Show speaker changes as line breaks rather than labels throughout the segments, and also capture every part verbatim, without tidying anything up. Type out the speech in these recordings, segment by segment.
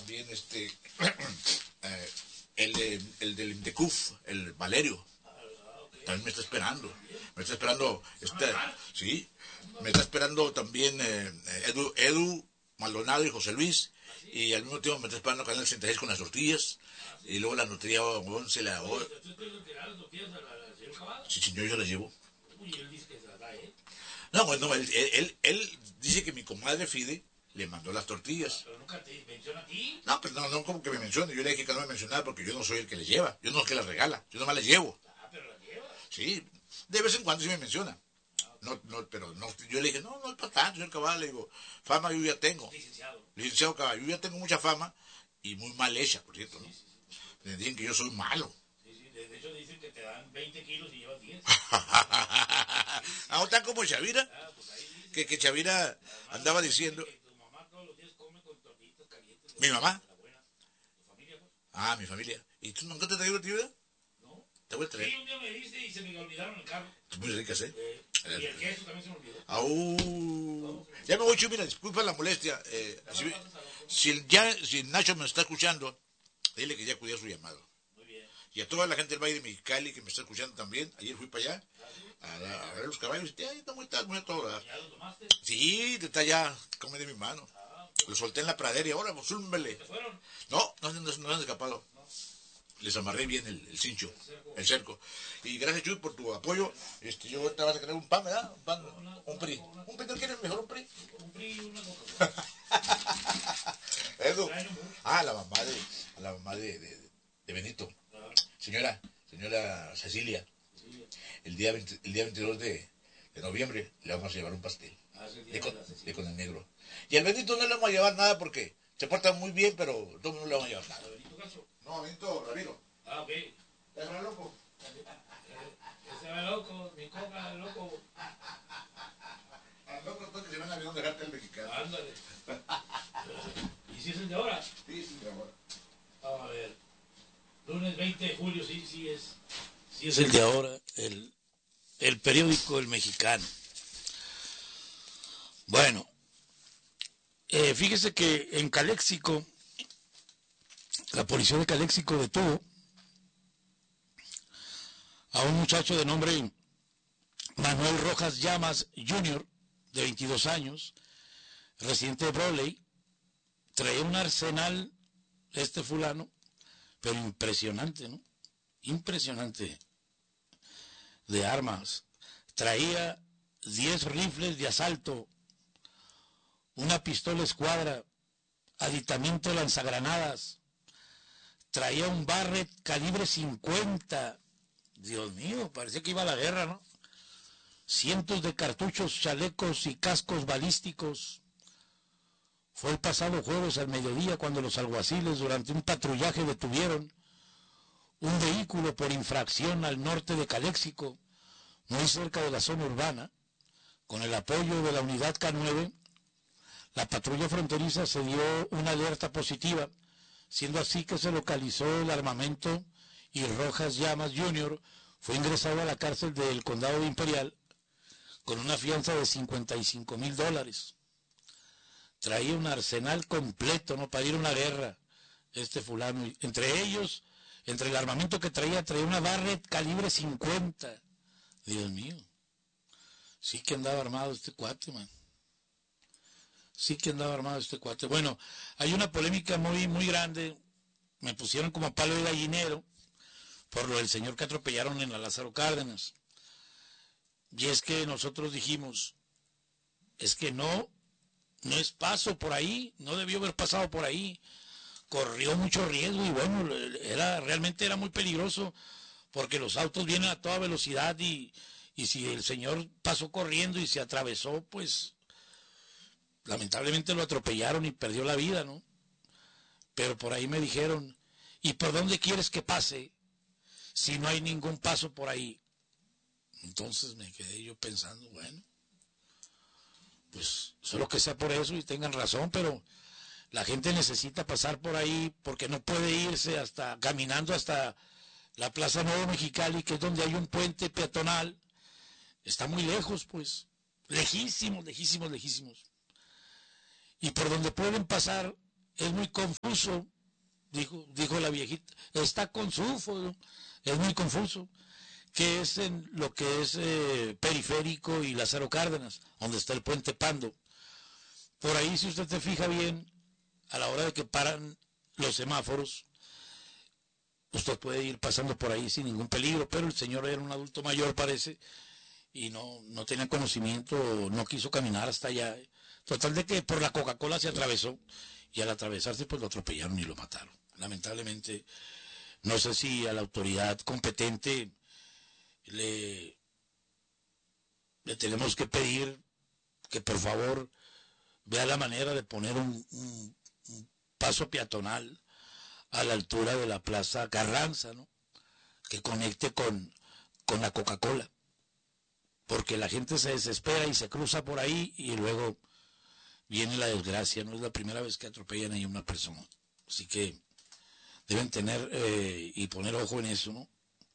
también este eh, el, de, el del Indecuf, el Valerio. También me está esperando. Me está esperando, está, sí, me está esperando también eh, Edu, Edu Maldonado y José Luis. Y al mismo tiempo me está esperando Canal sesenta y seis con las tortillas. Y luego la nutria once, la... Sí, señor, yo la llevo. No, bueno, él, él, él dice que mi comadre Fide le mandó las tortillas.
Pero nunca te menciona a ti.
No, pero no, no como que me mencione. Yo le dije que no me mencionara porque yo no soy el que le lleva. Yo no es que las regala. Yo nomás les llevo.
Ah, pero la lleva.
Sí, de vez en cuando sí me menciona. No, no, pero no, yo le dije, no, no es para tanto, señor Cabal. Le digo, fama yo ya tengo.
Licenciado.
Licenciado Cabal, yo ya tengo mucha fama y muy mal hecha, por cierto, ¿no? Sí, sí, sí. Me dicen que yo soy malo.
Sí, sí, de hecho dicen que te dan veinte kilos y llevas diez.
Ahora están como Chavira,
Ah, pues ahí dice,
que, que Chavira
además,
andaba diciendo...
Que tu mamá todos los días come con tortillitas calientes.
¿Mi mamá?
La buena. ¿Tu familia, pues?
Ah, mi familia. ¿Y tú nunca te traigo actividad?
No.
Te voy a traer.
Sí, un día me diste y se me olvidaron el carro.
Muy ricas, ¿eh?
eh y el queso también se me olvidó.
Aú. Ya me voy, Chuy, mira, disculpa la molestia. Eh, si, si, ya, si Nacho me está escuchando, dile que ya cuidé su llamado.
Muy bien.
Y a toda la gente del Valle de Mexicali que me está escuchando también, ayer fui para allá a, la, a ver los caballos y ahí está muy tarde, muy todo, ¿verdad?
¿Ya lo tomaste?
Sí, está allá, come de mi mano.
Ah,
lo solté en la pradera y ahora, pues, súmbele.
¿te fueron?
No, no, no, no han escapado. No. Les amarré bien el, el cincho, el cerco. el cerco. Y gracias, Chuy, por tu apoyo. Este, yo te vas a querer un pan, ¿verdad? Un pan, una, un PRI. Una, ¿Un PRI no quieres mejor un PRI?
Un PRI y una coca.
Eso. Ah, la mamá de, la mamá de, de, de Benito. Ah. Señora, señora Cecilia. Cecilia. El día veinte, el día veintidós de, de noviembre le vamos a llevar un pastel. Ah, de, con, de, de con el negro. Y al Benito no le vamos a llevar nada porque se porta muy bien, pero no, no le vamos a llevar nada.
¿Benito Castro?
No, Benito Ramiro.
Ah, ok.
¿Te va loco?
Se va loco, mi coca, loco.
Al loco entonces se van a ver dónde dejarte el mexicano.
Ándale. ¿Y si es el de ahora?
Sí, sí, de ahora.
Vamos a ver. Lunes veinte de julio, sí, sí es. Sí es el de ahora, el, el periódico El Mexicano. Bueno, eh, fíjese que en Caléxico, la policía de Caléxico detuvo a un muchacho de nombre Manuel Rojas Llamas junior, de veintidós años, residente de Broadway. Traía un arsenal, este fulano, pero impresionante, ¿no? Impresionante de armas. Traía diez rifles de asalto, una pistola escuadra, aditamento lanzagranadas, traía un Barrett calibre cincuenta, Dios mío, parecía que iba a la guerra, ¿no? Cientos de cartuchos, chalecos y cascos balísticos. Fue el pasado jueves al mediodía cuando los alguaciles durante un patrullaje detuvieron un vehículo por infracción al norte de Caléxico, muy cerca de la zona urbana. Con el apoyo de la unidad K nueve, la patrulla fronteriza se dio una alerta positiva, siendo así que se localizó el armamento y Rojas Llamas junior fue ingresado a la cárcel del condado de Imperial con una fianza de cincuenta y cinco mil dólares. Traía un arsenal completo, ¿no? Para ir a una guerra, este fulano. Entre ellos, entre el armamento que traía, traía una Barrett calibre cincuenta. Dios mío. Sí que andaba armado este cuate, man. Sí que andaba armado este cuate. Bueno, hay una polémica muy, muy grande. Me pusieron como palo de gallinero por lo del señor que atropellaron en la Lázaro Cárdenas. Y es que nosotros dijimos, es que no, no es paso por ahí, no debió haber pasado por ahí. Corrió mucho riesgo y bueno, era realmente era muy peligroso porque los autos vienen a toda velocidad y, y si el señor pasó corriendo y se atravesó, pues lamentablemente lo atropellaron y perdió la vida, ¿no? Pero por ahí me dijeron, ¿y por dónde quieres que pase si no hay ningún paso por ahí? Entonces me quedé yo pensando, bueno, pues solo que sea por eso y tengan razón, pero la gente necesita pasar por ahí porque no puede irse hasta caminando hasta la Plaza Nuevo Mexicali, que es donde hay un puente peatonal. Está muy lejos, pues, lejísimos, lejísimos, lejísimos. Y por donde pueden pasar es muy confuso, dijo, dijo la viejita, está confuso, es muy confuso, que es en lo que es eh, Periférico y Lázaro Cárdenas, donde está el puente Pando. Por ahí, si usted se fija bien, a la hora de que paran los semáforos, usted puede ir pasando por ahí sin ningún peligro, pero el señor era un adulto mayor, parece, y no, no tenía conocimiento, no quiso caminar hasta allá. Total de que por la Coca-Cola se atravesó, y al atravesarse pues lo atropellaron y lo mataron. Lamentablemente, no sé si a la autoridad competente le, le tenemos que pedir que por favor vea la manera de poner un, un, un paso peatonal a la altura de la Plaza Carranza, ¿no? Que conecte con, con la Coca-Cola, porque la gente se desespera y se cruza por ahí y luego viene la desgracia. No es la primera vez que atropellan ahí a una persona, así que deben tener eh, y poner ojo en eso, ¿no?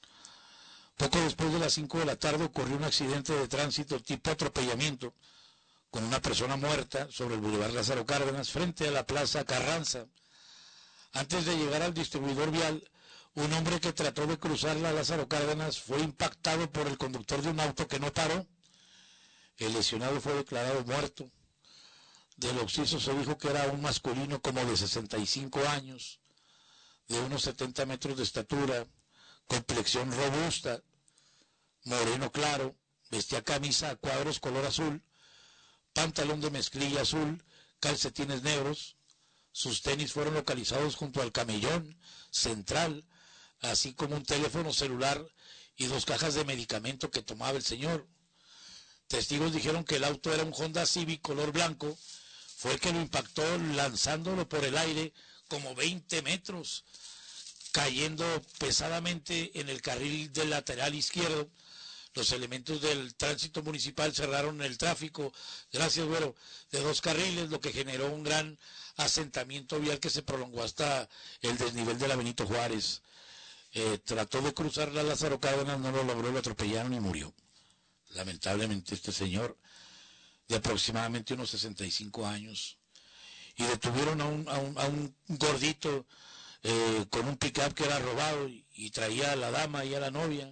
Poco después de las cinco de la tarde ocurrió un accidente de tránsito tipo atropellamiento con una persona muerta sobre el Boulevard Lázaro Cárdenas frente a la Plaza Carranza. Antes de llegar al distribuidor vial, un hombre que trató de cruzar la Lázaro Cárdenas fue impactado por el conductor de un auto que no paró. El lesionado fue declarado muerto. Del occiso se dijo que era un masculino como de sesenta y cinco años, de unos setenta metros de estatura, complexión robusta, moreno claro, vestía camisa a cuadros color azul, pantalón de mezclilla azul, calcetines negros. Sus tenis fueron localizados junto al camellón central, así como un teléfono celular y dos cajas de medicamento que tomaba el señor. Testigos dijeron que el auto era un Honda Civic color blanco, fue el que lo impactó lanzándolo por el aire como veinte metros, cayendo pesadamente en el carril del lateral izquierdo. Los elementos del tránsito municipal cerraron el tráfico, gracias, bueno, de dos carriles, lo que generó un gran asentamiento vial que se prolongó hasta el desnivel de la Benito Juárez. Eh, trató de cruzar la Lázaro Cárdenas, no lo logró, lo atropellaron y murió. Lamentablemente este señor, de aproximadamente unos sesenta y cinco años, y detuvieron a un, a un, a un gordito eh, con un pick-up que era robado y, y traía a la dama y a la novia,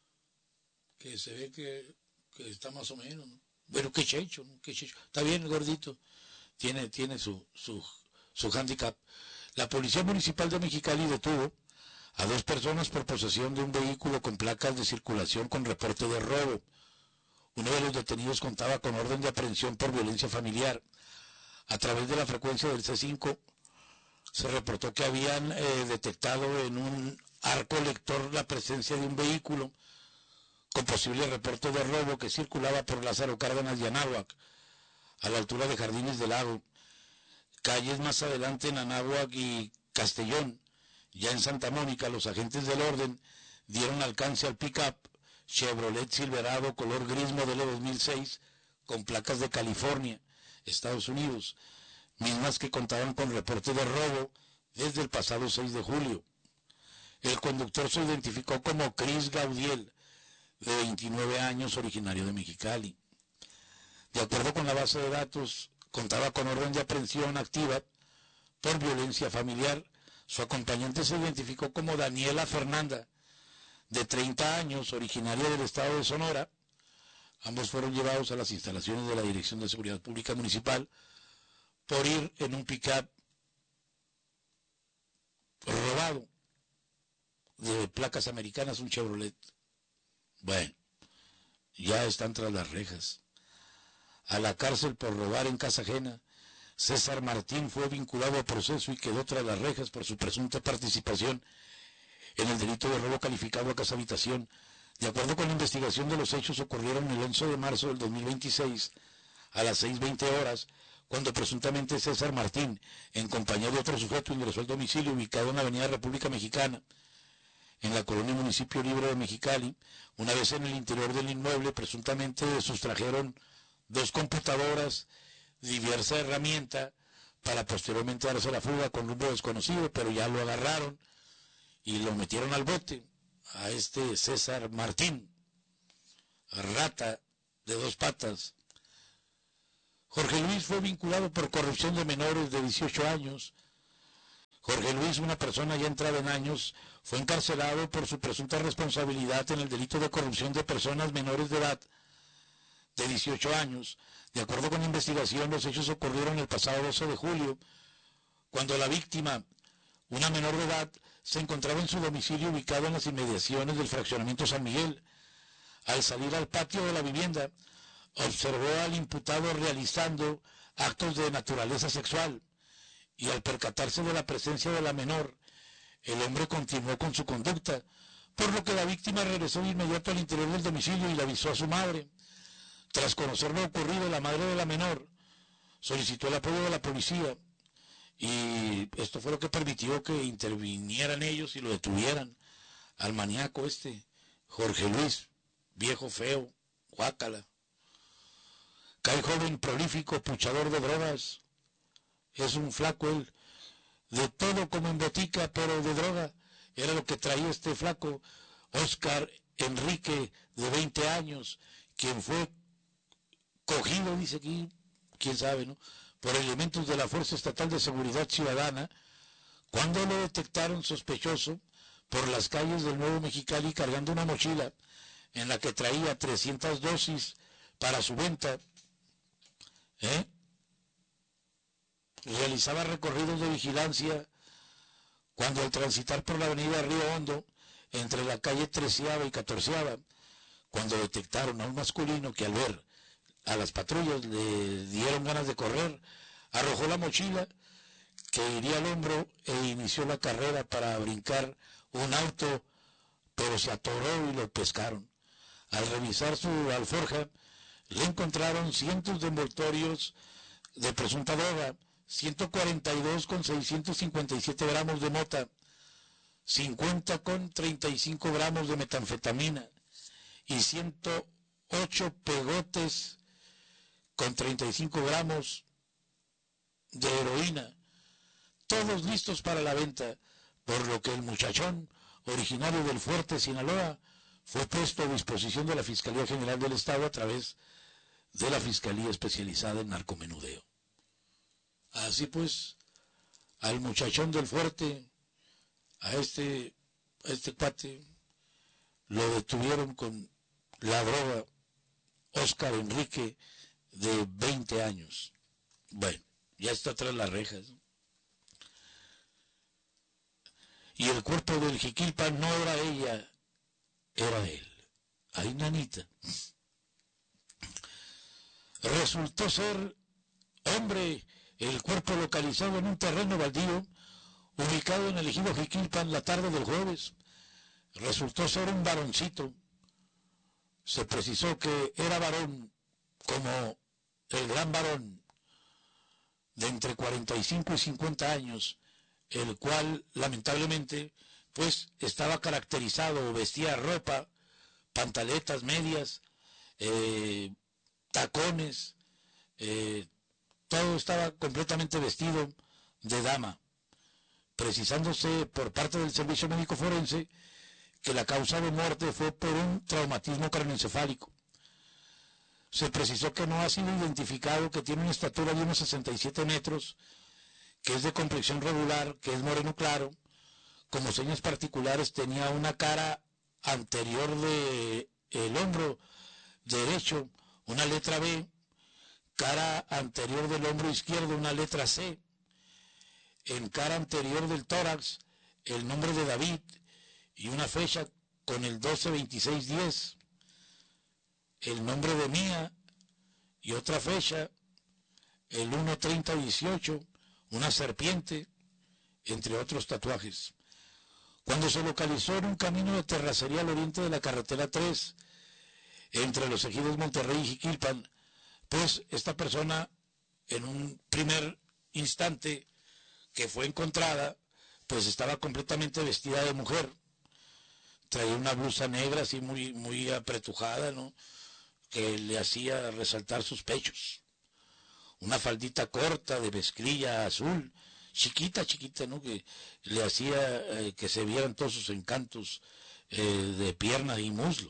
que se ve que, que está más o menos, ¿no? Pero qué checho, ¿no? Qué checho. Está bien el gordito, tiene, tiene su, su, su handicap. La Policía Municipal de Mexicali detuvo a dos personas por posesión de un vehículo con placas de circulación con reporte de robo. Uno de los detenidos contaba con orden de aprehensión por violencia familiar. A través de la frecuencia del C cinco se reportó que habían eh, detectado en un arco lector la presencia de un vehículo con posible reporte de robo que circulaba por Lázaro Cárdenas y Anáhuac, a la altura de Jardines del Lago. Calles más adelante en Anáhuac y Castellón, ya en Santa Mónica, los agentes del orden dieron alcance al pick-up Chevrolet Silverado color gris modelo dos mil seis con placas de California, Estados Unidos, mismas que contaban con reporte de robo desde el pasado seis de julio. El conductor se identificó como Chris Gaudiel, de veintinueve años, originario de Mexicali. De acuerdo con la base de datos, contaba con orden de aprehensión activa por violencia familiar. Su acompañante se identificó como Daniela Fernanda, de treinta años, originaria del estado de Sonora. Ambos fueron llevados a las instalaciones de la Dirección de Seguridad Pública Municipal por ir en un pick-up robado de placas americanas, un Chevrolet. Bueno, ya están tras las rejas. A la cárcel por robar en casa ajena. César Martín fue vinculado a proceso y quedó tras las rejas por su presunta participación en el delito de robo calificado a casa habitación. De acuerdo con la investigación de los hechos, ocurrieron el once de marzo del dos mil veintiséis a las seis veinte horas, cuando presuntamente César Martín, en compañía de otro sujeto, ingresó al domicilio ubicado en la avenida República Mexicana, en la colonia Municipio Libre de Mexicali. Una vez en el interior del inmueble, presuntamente sustrajeron dos computadoras, diversa herramienta, para posteriormente darse la fuga con rumbo desconocido, pero ya lo agarraron y lo metieron al bote a este César Martín, rata de dos patas. Jorge Luis fue vinculado por corrupción de menores de dieciocho años. Jorge Luis, una persona ya entrada en años, fue encarcelado por su presunta responsabilidad en el delito de corrupción de personas menores de edad de dieciocho años. De acuerdo con la investigación, los hechos ocurrieron el pasado doce de julio, cuando la víctima, una menor de edad, se encontraba en su domicilio ubicado en las inmediaciones del fraccionamiento San Miguel. Al salir al patio de la vivienda, observó al imputado realizando actos de naturaleza sexual y al percatarse de la presencia de la menor, el hombre continuó con su conducta, por lo que la víctima regresó de inmediato al interior del domicilio y le avisó a su madre. Tras conocer lo ocurrido, la madre de la menor solicitó el apoyo de la policía y esto fue lo que permitió que intervinieran ellos y lo detuvieran al maníaco este, Jorge Luis, viejo feo, guácala. Cae joven prolífico, puchador de drogas. Es un flaco él, de todo como en botica, pero de droga. Era lo que traía este flaco, Oscar Enrique, de veinte años, quien fue cogido, dice aquí, quién sabe, ¿no?, por elementos de la Fuerza Estatal de Seguridad Ciudadana, cuando lo detectaron sospechoso por las calles del Nuevo Mexicali cargando una mochila en la que traía trescientas dosis para su venta. ¿Eh? Realizaba recorridos de vigilancia cuando al transitar por la avenida Río Hondo, entre la calle Treceava y Catorceava, cuando detectaron a un masculino que al ver a las patrullas le dieron ganas de correr, arrojó la mochila que iría al hombro e inició la carrera para brincar un auto, pero se atoró y lo pescaron. Al revisar su alforja, le encontraron cientos de envoltorios de presunta droga, ciento cuarenta y dos con seiscientos cincuenta y siete gramos de mota, cincuenta con treinta y cinco gramos de metanfetamina y ciento ocho pegotes con treinta y cinco gramos de heroína, todos listos para la venta, por lo que el muchachón, originario del Fuerte, Sinaloa, fue puesto a disposición de la Fiscalía General del Estado a través de la Fiscalía Especializada en Narcomenudeo. Así pues, al muchachón del Fuerte, a este, a este cuate, lo detuvieron con la droga, Oscar Enrique, de veinte años. Bueno, ya está tras las rejas, ¿no? Y el cuerpo del Jiquilpan no era ella, era él. Ay, nanita. Resultó ser hombre el cuerpo localizado en un terreno baldío ubicado en el ejido Jiquilpan la tarde del jueves. Resultó ser un varoncito. Se precisó que era varón como el gran varón de entre cuarenta y cinco y cincuenta años, el cual lamentablemente pues estaba caracterizado, vestía ropa, pantaletas, medias, eh, tacones, eh, todo estaba completamente vestido de dama, precisándose por parte del Servicio Médico Forense que la causa de muerte fue por un traumatismo craneoencefálico. Se precisó que no ha sido identificado, que tiene una estatura de unos sesenta y siete metros, que es de complexión regular, que es moreno claro. Como señas particulares tenía una cara anterior de el hombro derecho, una letra B, cara anterior del hombro izquierdo, una letra C, en cara anterior del tórax, el nombre de David y una fecha con el doce veintiséis diez, el nombre de Mía y otra fecha, el uno treinta dieciocho, una serpiente, entre otros tatuajes. Cuando se localizó en un camino de terracería al oriente de la carretera tres, entre los ejidos Monterrey y Jiquilpan, pues esta persona en un primer instante que fue encontrada, pues estaba completamente vestida de mujer. Traía una blusa negra así muy, muy apretujada, ¿no?, que le hacía resaltar sus pechos. Una faldita corta de mezclilla azul, chiquita, chiquita, ¿no?, que le hacía eh, que se vieran todos sus encantos eh, de pierna y muslo.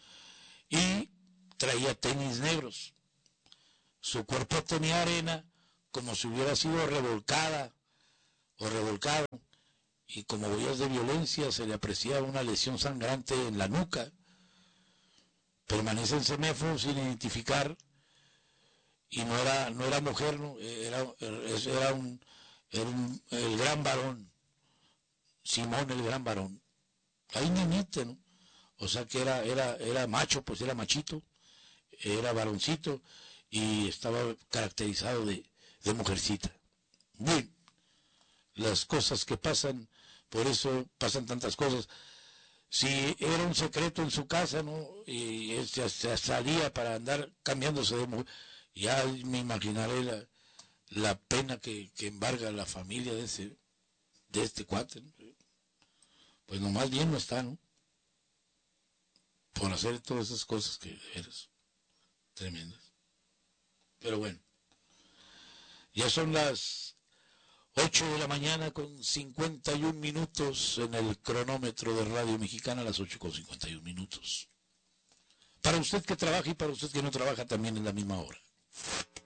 Y traía tenis negros. Su cuerpo tenía arena como si hubiera sido revolcada o revolcado, y como huellas de violencia se le apreciaba una lesión sangrante en la nuca. Permanece en CEMEFO sin identificar, y no era no era mujer, ¿no? era, era, un, era un, el gran varón, Simón el gran varón. Ahí niñete, ¿no? O sea que era, era, era macho, pues era machito, era varoncito, y estaba caracterizado de, de mujercita. Bien, las cosas que pasan, por eso pasan tantas cosas. Si era un secreto en su casa, ¿no? Y él se, se salía para andar cambiándose de mujer, ya me imaginaré la, la pena que, que embarga la familia de ese, de este cuate, ¿no? Pues nomás bien no está, ¿no? Por hacer todas esas cosas que eres tremendas. Pero bueno, ya son las ocho de la mañana con cincuenta y un minutos en el cronómetro de Radio Mexicana, a las ocho con cincuenta y un minutos. Para usted que trabaja y para usted que no trabaja también en la misma hora.